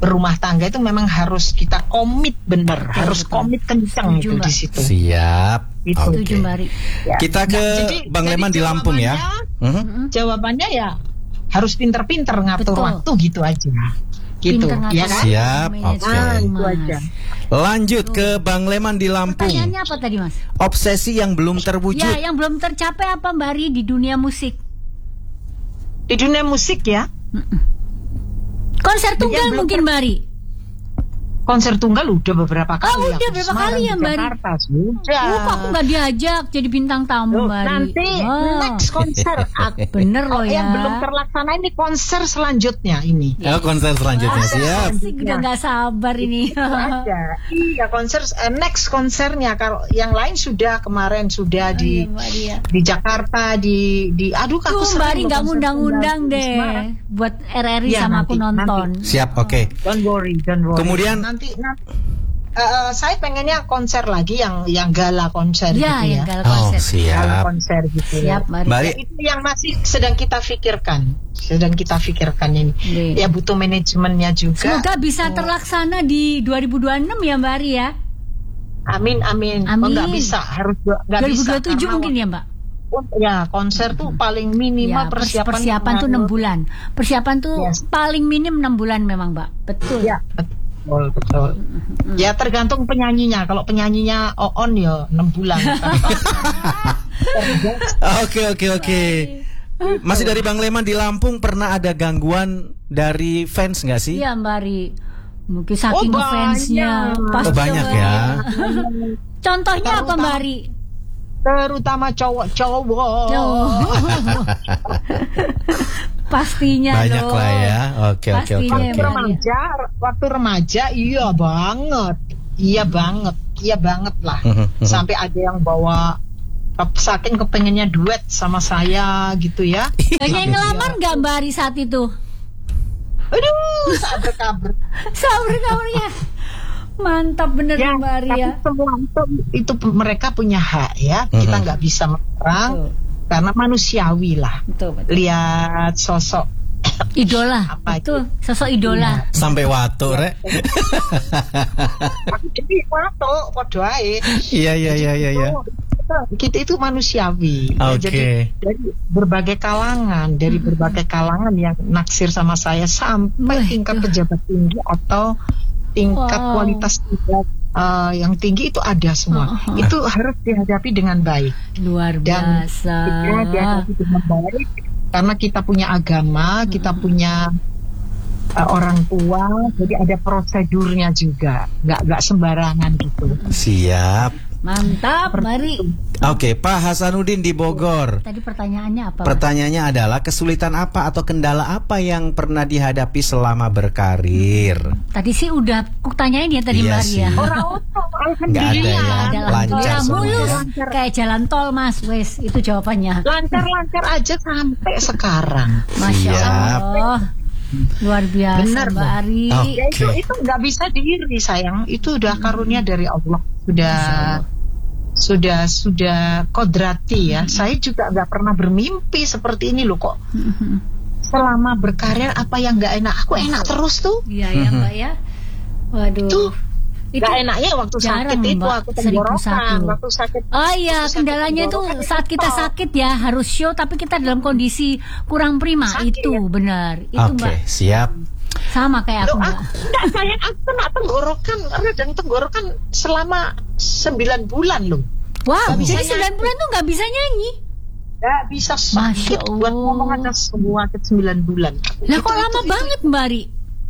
[SPEAKER 3] berumah tangga itu memang harus kita komit bener, betul, harus betul. komit kencang itu di situ.
[SPEAKER 1] Siap.
[SPEAKER 3] Itu
[SPEAKER 1] okay.
[SPEAKER 3] ya.
[SPEAKER 1] Kita ke nah, jadi, Bang Leman di Lampung ya.
[SPEAKER 3] Uh-huh. Jawabannya ya harus pinter-pinter ngatur betul. waktu gitu aja. Gitu, ya kan?
[SPEAKER 1] Siap. Oke. Okay.
[SPEAKER 3] Nah, itu aja.
[SPEAKER 1] Lanjut ke Bang Leman di Lampung.
[SPEAKER 2] Pertanyaannya apa tadi, Mas?
[SPEAKER 1] Obsesi yang belum terwujud.
[SPEAKER 2] Ya, yang belum tercapai apa, Mbak Ari, di dunia musik?
[SPEAKER 3] Di dunia musik ya.
[SPEAKER 2] Konser tunggal mungkin, Mbak Ari?
[SPEAKER 3] Konser tunggal udah beberapa kali.
[SPEAKER 2] Oh, udah beberapa kali ya, Mbak Ari?
[SPEAKER 3] Sudah.
[SPEAKER 2] Oh, kok aku nggak diajak jadi bintang tamu, Mbak Ari?
[SPEAKER 3] Nanti oh. next konser.
[SPEAKER 2] Bener loh ya.
[SPEAKER 3] Yang belum terlaksana ini konser selanjutnya ini.
[SPEAKER 1] Ya, konser selanjutnya ah, siap.
[SPEAKER 2] Asik, udah nggak sabar ini.
[SPEAKER 3] Ada. Iya, konser uh, next konsernya. Kalau yang lain sudah kemarin sudah oh, di iya, di Jakarta di di aduh aku
[SPEAKER 2] Mbak Ari nggak ngundang-undang deh buat R R I ya, sama nanti, aku nonton.
[SPEAKER 1] Nanti. Siap, oke. Okay.
[SPEAKER 3] Don't worry, don't worry.
[SPEAKER 1] Kemudian
[SPEAKER 3] nanti, nanti uh, saya pengennya konser lagi yang yang gala konser
[SPEAKER 2] ya,
[SPEAKER 3] gitu ya.
[SPEAKER 2] Gala konser.
[SPEAKER 1] Oh, siap.
[SPEAKER 3] Gala konser gitu.
[SPEAKER 2] Siap,
[SPEAKER 3] ya. Mari. Ya, itu yang masih sedang kita pikirkan. Sedang kita pikirkan ini. Nih. Ya butuh manajemennya juga.
[SPEAKER 2] Semoga bisa terlaksana di dua ribu dua puluh enam ya, Mbak Ari ya.
[SPEAKER 3] Amin, amin.
[SPEAKER 2] Amin.
[SPEAKER 3] Oh, nggak bisa, harus nggak bisa.
[SPEAKER 2] dua ribu dua puluh tujuh mungkin ya, Mbak.
[SPEAKER 3] Ya, konser tuh paling minimal ya, persiapan
[SPEAKER 2] persiapan tuh enam bulan. Persiapan tuh yes. paling minim enam bulan memang, Mbak. Betul.
[SPEAKER 3] Ya, betul, betul. Mm-hmm. Ya tergantung penyanyinya. Kalau penyanyinya on ya enam bulan.
[SPEAKER 1] Oke, oke, oke. Masih dari Bang Leman di Lampung, pernah ada gangguan dari fans nggak sih?
[SPEAKER 2] Iya, Mbak Ari. Mungkin saking
[SPEAKER 3] oh,
[SPEAKER 2] fansnya.
[SPEAKER 1] Oh, banyak ya.
[SPEAKER 2] Contohnya apa, Mbak Ari?
[SPEAKER 3] Terutama cowok-cowok. Oh.
[SPEAKER 2] Pastinya
[SPEAKER 1] banyak
[SPEAKER 2] dong.
[SPEAKER 1] lah ya. Oke oke oke.
[SPEAKER 3] Waktu remaja, waktu remaja iya banget, iya banget, iya banget lah. Sampai ada yang bawa saking kepengennya duet sama saya gitu ya.
[SPEAKER 2] Pengen ngelamar nggak Mbak Ari saat itu?
[SPEAKER 3] Aduh, sabar kabar.
[SPEAKER 2] Sabar kabarnya. Mantap bener ya, Mbak Ari ya.
[SPEAKER 3] Semua itu, itu mereka punya hak ya. Mm-hmm. Kita nggak bisa melarang karena manusiawi lah.
[SPEAKER 2] Betul, betul.
[SPEAKER 3] Lihat sosok
[SPEAKER 2] idola. Apa itu? Sosok idola.
[SPEAKER 1] Ya. Sampai watu rek.
[SPEAKER 3] Jadi watu podo ae.
[SPEAKER 1] Iya iya iya iya iya.
[SPEAKER 3] Kita itu manusiawi.
[SPEAKER 1] Okay.
[SPEAKER 3] Jadi dari berbagai kalangan, dari hmm. berbagai kalangan yang naksir sama saya sampai tingkat pejabat tinggi atau tingkat wow. kualitas uh, yang tinggi itu ada semua. Uh-huh. Itu harus dihadapi dengan baik.
[SPEAKER 2] Luar biasa.
[SPEAKER 3] Dan dihadapi dengan baik karena kita punya agama, uh-huh. kita punya uh, orang tua, jadi ada prosedurnya juga. Nggak nggak sembarangan gitu.
[SPEAKER 1] Siap.
[SPEAKER 2] Mantap, mari.
[SPEAKER 1] Oke, Pak Hasanuddin di Bogor.
[SPEAKER 2] Tadi pertanyaannya apa?
[SPEAKER 1] Pertanyaannya adalah kesulitan apa atau kendala apa yang pernah dihadapi selama berkarir?
[SPEAKER 2] Tadi sih udah aku tanyain ya tadi
[SPEAKER 1] iya
[SPEAKER 2] Mbak Ria.
[SPEAKER 1] Nggak ada ya, lancar
[SPEAKER 2] mulus kayak jalan tol Mas, wes itu jawabannya.
[SPEAKER 3] Lancar-lancar aja sampai sekarang.
[SPEAKER 2] Masya Allah. Luar biasa. Benar, Mbak Ari.
[SPEAKER 1] Okay.
[SPEAKER 3] Ya, itu itu nggak bisa diiri sayang. Itu udah karunia dari Allah. Sudah sudah sudah kodrati ya. Mm-hmm. Saya juga nggak pernah bermimpi seperti ini loh kok. Mm-hmm. Selama berkarir apa yang nggak enak, aku enak terus tuh.
[SPEAKER 2] Iya ya Mbak ya. Waduh.
[SPEAKER 3] Tuh. Gak enaknya waktu sakit itu Mbak, aku tenggorokan waktu sakit.
[SPEAKER 2] Oh iya, kendalanya itu saat kita sakit ya harus show tapi kita dalam kondisi kurang prima sakit. Itu benar. Itu
[SPEAKER 1] Oke,
[SPEAKER 2] Mbak.
[SPEAKER 1] Siap.
[SPEAKER 2] Sama kayak aku.
[SPEAKER 3] Loh, aku enggak sayang aku kena tenggorokan, dan tenggorokan selama sembilan bulan loh.
[SPEAKER 2] Wow, jadi sembilan bulan tuh nggak bisa nyanyi.
[SPEAKER 3] Nggak bisa sakit buat ngomong aja semua ke sembilan bulan.
[SPEAKER 2] Lah kok lama itu, banget Mbak Ri?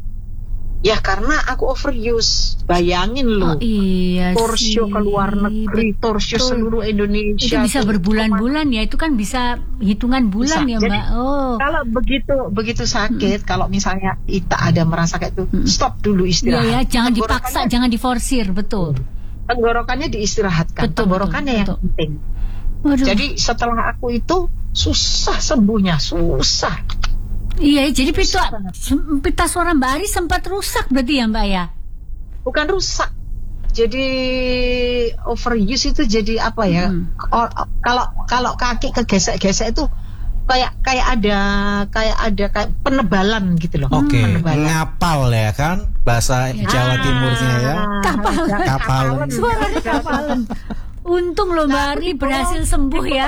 [SPEAKER 3] Ya karena aku overuse. Bayangin loh.
[SPEAKER 2] Oh, iya
[SPEAKER 3] tour show ke luar negeri, tour show seluruh Indonesia.
[SPEAKER 2] Itu bisa berbulan-bulan ya, itu kan bisa hitungan bulan bisa. Ya Mbak. Jadi,
[SPEAKER 3] oh. Kalau begitu begitu sakit, hmm. kalau misalnya Ita ada merasa kayak itu, hmm. stop dulu istirahat.
[SPEAKER 2] Iya ya, jangan dipaksa, jangan diforsir, betul.
[SPEAKER 3] Tenggorokannya diistirahatkan, betul, tenggorokannya betul, yang betul. penting. Waduh. Jadi setelah aku itu susah sembuhnya, susah.
[SPEAKER 2] Iya, jadi pita, pita suara Mbak Ari sempat rusak berarti ya Mbak ya?
[SPEAKER 3] Bukan rusak, jadi overuse itu jadi apa ya? Hmm. Kalau kalau kaki kegesek-gesek itu kayak kayak ada kayak ada kayak penebalan gitu loh.
[SPEAKER 1] Oke, okay. Ngapal ya kan? bahasa Jawa Timurnya ya.
[SPEAKER 2] Kapalan.
[SPEAKER 1] Kapalan.
[SPEAKER 2] Suaranya kapalan. Untung loh Mbak Ari berhasil sembuh ya.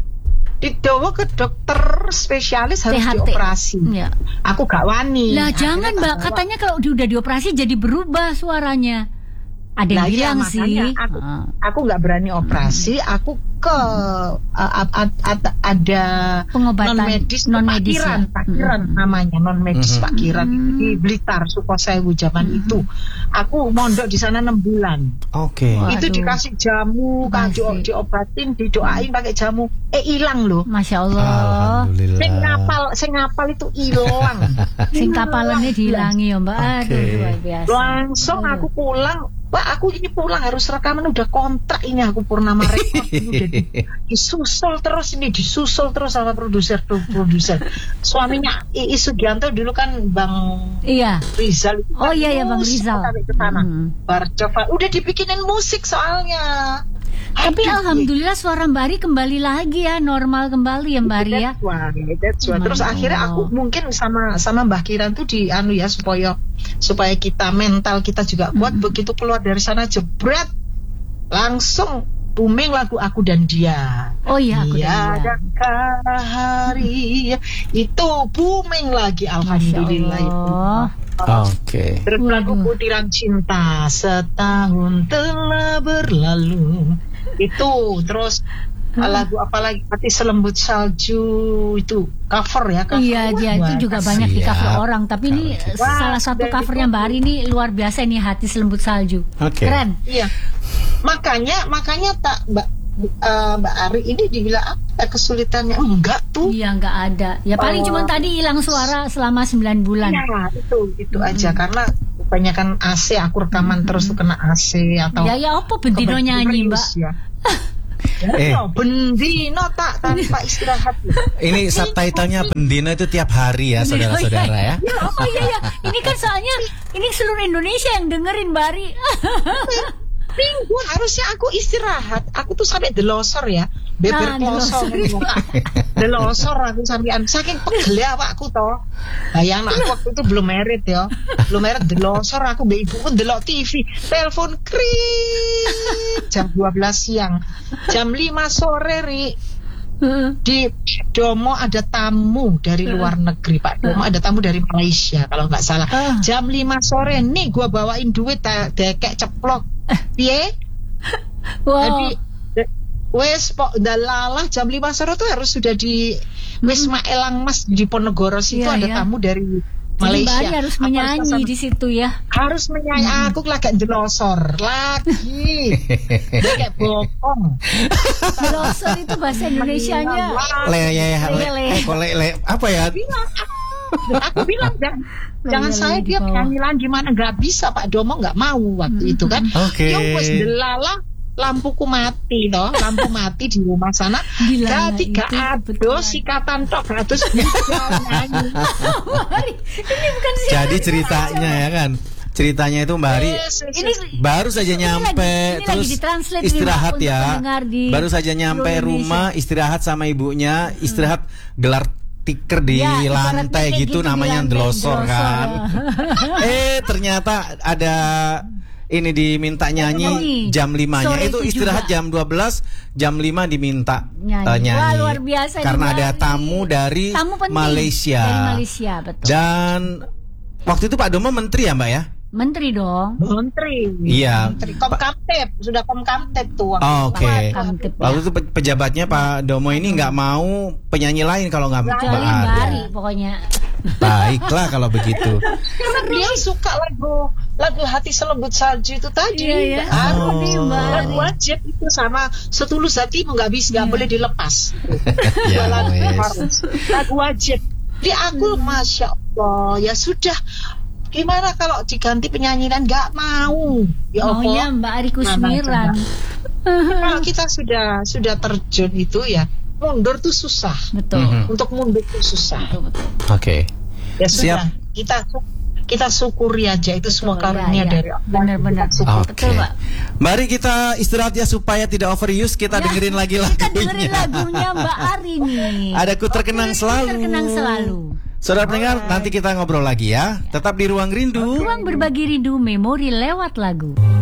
[SPEAKER 3] Dibawa ke dokter spesialis harus
[SPEAKER 2] T H T.
[SPEAKER 3] dioperasi.
[SPEAKER 2] Ya.
[SPEAKER 3] Aku gak wani.
[SPEAKER 2] Lah
[SPEAKER 3] Akhirnya
[SPEAKER 2] jangan
[SPEAKER 3] tak
[SPEAKER 2] Mbak,
[SPEAKER 3] bawa.
[SPEAKER 2] katanya kalau di- udah dioperasi jadi berubah suaranya. Ada yang
[SPEAKER 3] Lah, iya,
[SPEAKER 2] bilang
[SPEAKER 3] makanya
[SPEAKER 2] sih.
[SPEAKER 3] Aku,
[SPEAKER 2] Ah.
[SPEAKER 3] aku nggak berani operasi. Aku ke uh, ad- ad- ad- ada
[SPEAKER 2] Pengobatan
[SPEAKER 3] non medis,
[SPEAKER 2] non-medis
[SPEAKER 3] Pak Kiran,
[SPEAKER 2] ya.
[SPEAKER 3] Pak Kiran
[SPEAKER 2] Mm-mm.
[SPEAKER 3] namanya non medis
[SPEAKER 1] Mm-mm.
[SPEAKER 3] Pak Kiran di Blitar, Sukosewu zaman itu. Aku mondok di sana enam bulan.
[SPEAKER 1] Oke.
[SPEAKER 2] Wah.
[SPEAKER 3] Itu
[SPEAKER 2] Waduh.
[SPEAKER 3] dikasih jamu, kan
[SPEAKER 2] Masih.
[SPEAKER 3] di- diobatin, didoain pakai jamu. Eh hilang loh.
[SPEAKER 2] Masya Allah.
[SPEAKER 1] Alhamdulillah.
[SPEAKER 3] Sing ngapal, sing ngapal itu hilang.
[SPEAKER 2] Sing kapalannya dihilangi ya Mbak. Aduh
[SPEAKER 1] Oke.
[SPEAKER 2] luar biasa.
[SPEAKER 3] Langsung aku pulang, Pak aku ini pulang harus rekaman, udah kontrak ini aku Purnama Record ini udah di- disusul terus ini disusul terus sama produser produser suaminya I- I Sugianto dulu kan Bang
[SPEAKER 2] Iya.
[SPEAKER 3] Rizal.
[SPEAKER 2] Oh iya ya Bang Rizal.
[SPEAKER 3] Sampai ke sana.
[SPEAKER 2] Hmm.
[SPEAKER 3] Bar coba udah dibikinin musik soalnya.
[SPEAKER 2] Tapi
[SPEAKER 3] Aduh,
[SPEAKER 2] alhamdulillah suara Mbak Ari kembali lagi ya, normal kembali ya Mbak Ari ya.
[SPEAKER 3] That's why, that's why. Terus
[SPEAKER 2] Masya
[SPEAKER 3] akhirnya aku
[SPEAKER 2] Allah.
[SPEAKER 3] mungkin sama sama Mbah Kiran tuh di anu ya supaya supaya kita mental kita juga kuat.
[SPEAKER 2] Mm-mm.
[SPEAKER 3] Begitu keluar dari sana jebret langsung booming lagu Aku dan Dia.
[SPEAKER 2] Oh iya aku dan dia.
[SPEAKER 3] Tiadakah hari itu booming lagi, alhamdulillah
[SPEAKER 2] Masya
[SPEAKER 3] itu.
[SPEAKER 2] Allah.
[SPEAKER 1] Oke.
[SPEAKER 3] Terus lagu
[SPEAKER 2] Waduh.
[SPEAKER 3] Butiran Cinta setahun telah berlalu itu, terus lagu apa lagi, Hati Selembut Salju itu cover ya cover.
[SPEAKER 2] Iya dia
[SPEAKER 3] Wah,
[SPEAKER 2] itu juga banyak di
[SPEAKER 1] siap.
[SPEAKER 2] cover orang. Tapi ini
[SPEAKER 1] Kalau
[SPEAKER 3] gitu.
[SPEAKER 2] salah satu
[SPEAKER 3] Wah,
[SPEAKER 2] covernya
[SPEAKER 3] dari
[SPEAKER 2] Mbak Ari ini luar biasa ini Hati Selembut Salju.
[SPEAKER 1] Oke.
[SPEAKER 2] Keren.
[SPEAKER 3] Iya, makanya makanya tak Mbak eh, Mbak Ari ini dibilang apa kesulitannya, enggak tuh.
[SPEAKER 2] Iya nggak ada. Ya paling
[SPEAKER 3] Oh.
[SPEAKER 2] cuma tadi hilang suara selama sembilan bulan.
[SPEAKER 3] Ya itu itu aja karena kebanyakan A C, aku rekaman terus tuh kena A C atau
[SPEAKER 2] Ya ya apa bendino nyanyi Mbak.
[SPEAKER 3] Ya.
[SPEAKER 1] Eh.
[SPEAKER 3] Ya, bendino tak tanpa istirahat.
[SPEAKER 1] Ini subtitlenya Bendino itu tiap hari ya saudara-saudara ya.
[SPEAKER 2] Ya, oh iya ya. Ini kan soalnya ini seluruh Indonesia yang dengerin Mbak Ari.
[SPEAKER 3] Minggu harusnya aku istirahat. Aku tuh sampai delosor ya, beber
[SPEAKER 2] Nah,
[SPEAKER 3] klosor, delosor aku sampean saking pegel awakku toh. Bayang aku waktu itu belum merit ya, belum merit delosor aku mbek ibuku ndelok T V, telepon kring jam dua belas siang, jam lima sore ri. Di Domo ada tamu dari luar negeri Pak Domo, ada tamu dari Malaysia kalau nggak salah.
[SPEAKER 2] Ah.
[SPEAKER 3] Jam lima sore nih gua bawain duit tak dekek ceplok piye.
[SPEAKER 2] Wow.
[SPEAKER 3] Jadi de- wes pok dalalah jam lima sore tuh harus sudah di Wisma Elang Mas di Ponegoro situ
[SPEAKER 2] Iya,
[SPEAKER 3] ada
[SPEAKER 2] iya.
[SPEAKER 3] tamu dari
[SPEAKER 2] Jadi Mbak
[SPEAKER 3] Malaysia.
[SPEAKER 2] Ari harus
[SPEAKER 3] Aku
[SPEAKER 2] menyanyi
[SPEAKER 3] kesana.
[SPEAKER 2] di situ ya.
[SPEAKER 3] Harus menyanyi, aku lagi jelosor lagi. Dia kayak bokong.
[SPEAKER 2] Delosor itu bahasa Indonesianya.
[SPEAKER 1] Le ya ya le,
[SPEAKER 2] Le, le.
[SPEAKER 1] eh, kok le, le apa ya?
[SPEAKER 3] Aku bilang jangan, jangan
[SPEAKER 2] Lele
[SPEAKER 3] saya
[SPEAKER 2] di
[SPEAKER 3] dia
[SPEAKER 2] bawah.
[SPEAKER 3] nyanyi di mana, nggak bisa Pak Domo nggak mau waktu itu kan.
[SPEAKER 1] Oke.
[SPEAKER 3] Yang wes delala lampuku mati toh, lampu mati di rumah sana.
[SPEAKER 2] Gila,
[SPEAKER 3] Jadi
[SPEAKER 2] itu
[SPEAKER 3] gak
[SPEAKER 2] kebetulan.
[SPEAKER 3] ada sikatan tok, terus bisa nyanyi.
[SPEAKER 2] Mbak Ari, ini bukan siapa.
[SPEAKER 1] Jadi ceritanya ya kan. Ceritanya itu Mbak Ari
[SPEAKER 3] Yes, yes,
[SPEAKER 2] Ini
[SPEAKER 3] yes.
[SPEAKER 1] baru saja
[SPEAKER 2] Ini
[SPEAKER 1] nyampe
[SPEAKER 2] lagi- ini
[SPEAKER 1] terus
[SPEAKER 2] lagi ditranslate nih,
[SPEAKER 1] istirahat
[SPEAKER 2] Mbak, untuk
[SPEAKER 1] ya.
[SPEAKER 2] pendengar di
[SPEAKER 1] Baru saja nyampe
[SPEAKER 2] seluruh
[SPEAKER 1] rumah, istirahat sama ibunya, istirahat gelar tiker di
[SPEAKER 2] Ya, ibarat
[SPEAKER 1] lantai
[SPEAKER 2] kayak
[SPEAKER 1] gitu,
[SPEAKER 2] gitu di
[SPEAKER 1] namanya
[SPEAKER 2] lantai,
[SPEAKER 1] delosor
[SPEAKER 2] delosor,
[SPEAKER 1] kan.
[SPEAKER 2] ya.
[SPEAKER 1] eh ternyata ada ini diminta nyanyi
[SPEAKER 2] Nyanyi.
[SPEAKER 1] jam limanya.
[SPEAKER 2] Sore
[SPEAKER 1] Itu
[SPEAKER 2] itu
[SPEAKER 1] istirahat
[SPEAKER 2] juga.
[SPEAKER 1] jam dua belas, jam lima diminta
[SPEAKER 2] Nyanyi.
[SPEAKER 1] eh, nyanyi.
[SPEAKER 2] Wah, luar biasa ini,
[SPEAKER 1] Karena
[SPEAKER 2] Mbak
[SPEAKER 1] ada
[SPEAKER 2] Ari.
[SPEAKER 1] tamu dari
[SPEAKER 2] Tamu penting
[SPEAKER 1] Malaysia.
[SPEAKER 2] Dari Malaysia, betul.
[SPEAKER 1] Dan waktu itu Pak Domo menteri ya, Mbak ya?
[SPEAKER 2] Menteri dong.
[SPEAKER 3] Menteri.
[SPEAKER 1] Iya.
[SPEAKER 3] Menteri Komkamtep, sudah Komkamtep tuh waktu
[SPEAKER 1] Oh,
[SPEAKER 3] itu.
[SPEAKER 1] oke.
[SPEAKER 2] Pak Kamtip, ya.
[SPEAKER 1] Waktu itu pe- pejabatnya Pak Domo ini nggak mau penyanyi lain kalau nggak Mbak
[SPEAKER 2] Kecuali Mbak
[SPEAKER 1] Ari.
[SPEAKER 2] Ari pokoknya.
[SPEAKER 1] Baiklah kalau begitu.
[SPEAKER 3] Karena beliau suka lagu lagu Hati Selembut Salju itu tadi.
[SPEAKER 2] Iya, ya.
[SPEAKER 3] Aduh,
[SPEAKER 1] Oh.
[SPEAKER 3] nih, lagu wajib itu sama Setulus Hatimu nggak bisa, nggak
[SPEAKER 2] Iya.
[SPEAKER 3] boleh dilepas.
[SPEAKER 1] Ya,
[SPEAKER 3] Dua lagu
[SPEAKER 1] wes.
[SPEAKER 3] harus. Lagu wajib. Di aku masya Allah ya sudah. Gimana kalau diganti penyanyi dan nggak mau? Ya
[SPEAKER 2] Maunya
[SPEAKER 3] Allah.
[SPEAKER 2] Mbak Ari
[SPEAKER 3] Mana
[SPEAKER 2] Kusmiran.
[SPEAKER 3] Kalau kita sudah sudah terjun itu ya mundur tuh susah.
[SPEAKER 2] Betul.
[SPEAKER 1] Mhm.
[SPEAKER 3] Untuk mundur tuh susah.
[SPEAKER 2] Betul, betul.
[SPEAKER 1] Oke.
[SPEAKER 3] Ya
[SPEAKER 1] Siap.
[SPEAKER 3] sudah. Kita kita syukuri aja itu semua
[SPEAKER 2] Betul,
[SPEAKER 3] karunia
[SPEAKER 2] ya, ya.
[SPEAKER 3] dari Allah.
[SPEAKER 2] Benar-benar.
[SPEAKER 3] Kita syukuri.
[SPEAKER 1] Oke.
[SPEAKER 2] Betul, Mbak.
[SPEAKER 1] Mari kita istirahat ya supaya tidak overuse. Kita
[SPEAKER 2] Ya,
[SPEAKER 1] dengerin lagi
[SPEAKER 2] Kita dengerin
[SPEAKER 1] lagunya.
[SPEAKER 2] lagunya Mbak Ari nih.
[SPEAKER 1] Ada Ku Terkenang
[SPEAKER 2] Ku
[SPEAKER 1] Selalu.
[SPEAKER 2] Terkenang Selalu.
[SPEAKER 1] Saudara pendengar, nanti kita ngobrol lagi ya. Tetap di Ruang Rindu.
[SPEAKER 2] Ruang berbagi rindu, memori lewat lagu.